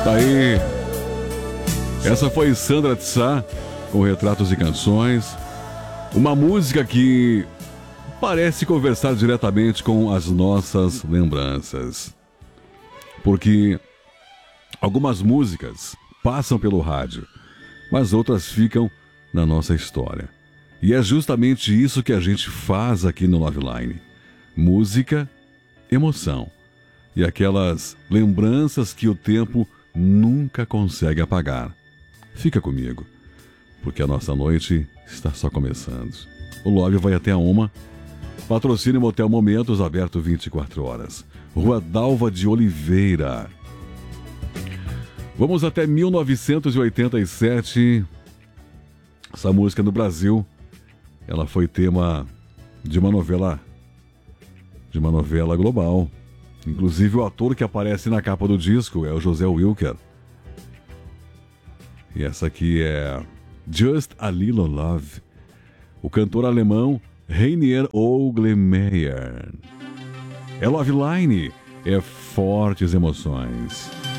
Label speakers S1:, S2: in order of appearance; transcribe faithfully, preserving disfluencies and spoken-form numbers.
S1: Tá aí. Essa foi Sandra de Sá com Retratos e Canções. Uma música que parece conversar diretamente com as nossas lembranças. Porque algumas músicas passam pelo rádio, mas outras ficam na nossa história. E é justamente isso que a gente faz aqui no Loveline. Música, emoção. E aquelas lembranças que o tempo nunca consegue apagar. Fica comigo, porque a nossa noite está só começando. O Love vai até a uma. Patrocínio Motel Momentos, aberto vinte e quatro horas. Rua Dalva de Oliveira. Vamos até mil novecentos e oitenta e sete. Essa música no Brasil, ela foi tema de uma novela, de uma novela global. Inclusive o ator que aparece na capa do disco é o José Wilker. E essa aqui é Just a Little Love. O cantor alemão Rainier Oglemeyer. É Loveline, é fortes emoções.